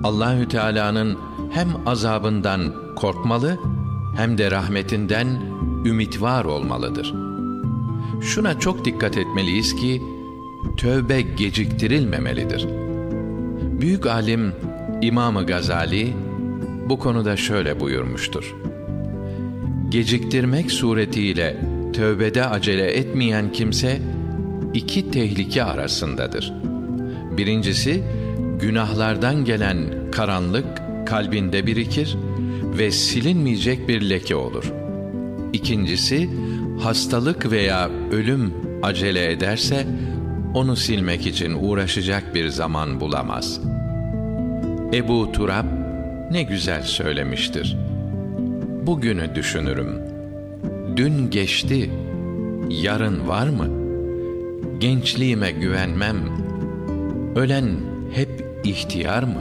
Allahü Teala'nın hem azabından korkmalı hem de rahmetinden ümit olmalıdır. Şuna çok dikkat etmeliyiz ki tövbe geciktirilmemelidir. Büyük alim İmam-ı Gazali bu konuda şöyle buyurmuştur: geciktirmek suretiyle tövbede acele etmeyen kimse iki tehlike arasındadır. Birincisi, günahlardan gelen karanlık kalbinde birikir ve silinmeyecek bir leke olur. İkincisi, hastalık veya ölüm acele ederse onu silmek için uğraşacak bir zaman bulamaz. Ebu Turab ne güzel söylemiştir: bugünü düşünürüm, dün geçti, yarın var mı? Gençliğime güvenmem, ölen hep ihtiyar mı?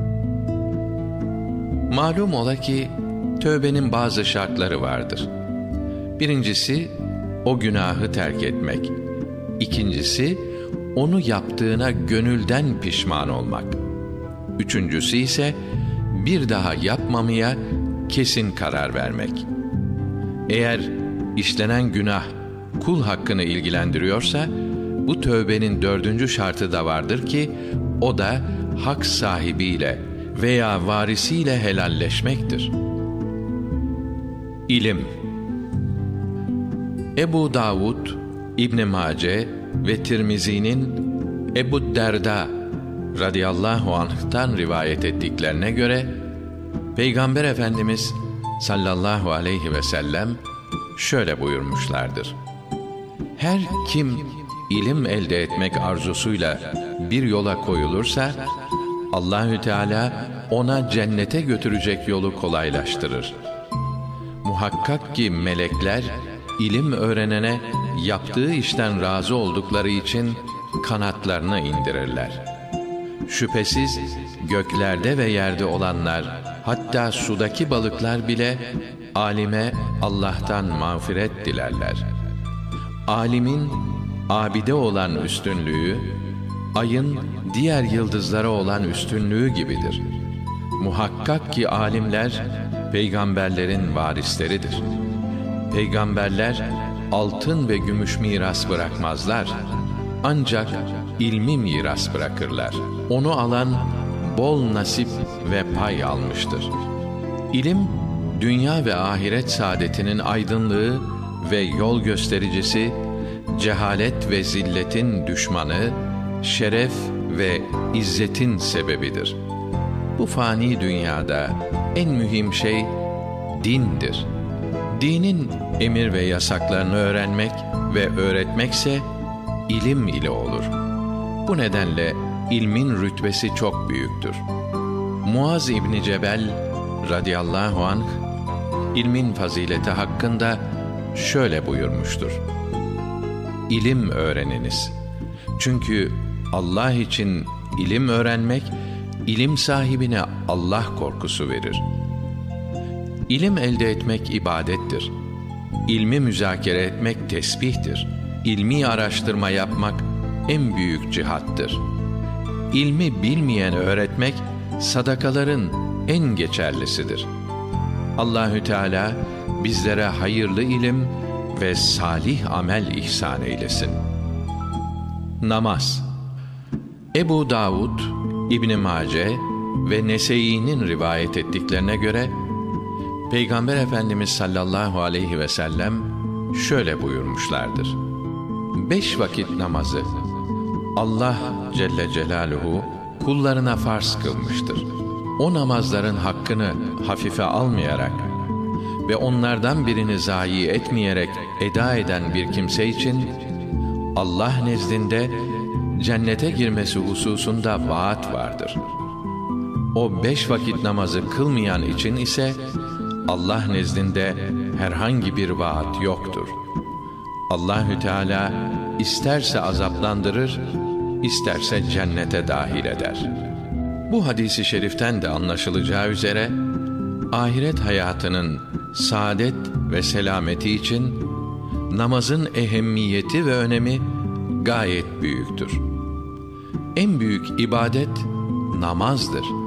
Malum ola ki tövbenin bazı şartları vardır. Birincisi, o günahı terk etmek. İkincisi, onu yaptığına gönülden pişman olmak. Üçüncüsü ise bir daha yapmamaya kesin karar vermek. Eğer işlenen günah kul hakkını ilgilendiriyorsa, bu tövbenin dördüncü şartı da vardır ki, o da hak sahibiyle veya varisiyle helalleşmektir. İlim. Ebu Davud, İbn Mace ve Tirmizi'nin Ebu Derda radıyallahu anh'tan rivayet ettiklerine göre, Peygamber Efendimiz sallallahu aleyhi ve sellem şöyle buyurmuşlardır: her kim ilim elde etmek arzusuyla bir yola koyulursa, Allahü Teala ona cennete götürecek yolu kolaylaştırır. Muhakkak ki melekler ilim öğrenene yaptığı işten razı oldukları için kanatlarını indirirler. Şüphesiz göklerde ve yerde olanlar, hatta sudaki balıklar bile alime Allah'tan mağfiret dilerler. Alimin abide olan üstünlüğü, ayın diğer yıldızlara olan üstünlüğü gibidir. Muhakkak ki alimler peygamberlerin varisleridir. Peygamberler altın ve gümüş miras bırakmazlar. Ancak ilmi miras bırakırlar. Onu alan bol nasip ve pay almıştır. İlim, dünya ve ahiret saadetinin aydınlığı ve yol göstericisi, cehalet ve zilletin düşmanı, şeref ve izzetin sebebidir. Bu fani dünyada en mühim şey dindir. Dinin emir ve yasaklarını öğrenmek ve öğretmekse ilim ile olur. Bu nedenle ilmin rütbesi çok büyüktür. Muaz İbni Cebel radıyallahu anh, ilmin fazileti hakkında şöyle buyurmuştur: İlim öğreniniz. Çünkü Allah için ilim öğrenmek, ilim sahibine Allah korkusu verir. İlim elde etmek ibadettir. İlmi müzakere etmek tesbihtir. İlmi araştırma yapmak en büyük cihattır. İlmi bilmeyen öğretmek, sadakaların en geçerlisidir. Allahü Teala bizlere hayırlı ilim ve salih amel ihsan eylesin. Namaz. Ebu Davud, İbn Mace ve Nese'î'nin rivayet ettiklerine göre, Peygamber Efendimiz sallallahu aleyhi ve sellem şöyle buyurmuşlardır: 5 vakit namazı Allah Celle Celaluhu kullarına farz kılmıştır. O namazların hakkını hafife almayarak ve onlardan birini zayi etmeyerek eda eden bir kimse için Allah nezdinde cennete girmesi hususunda vaat vardır. O 5 vakit namazı kılmayan için ise Allah nezdinde herhangi bir vaat yoktur. Allahü Teala isterse azaplandırır, isterse cennete dahil eder. Bu hadisi şeriften de anlaşılacağı üzere, ahiret hayatının saadet ve selameti için namazın ehemmiyeti ve önemi gayet büyüktür. En büyük ibadet namazdır.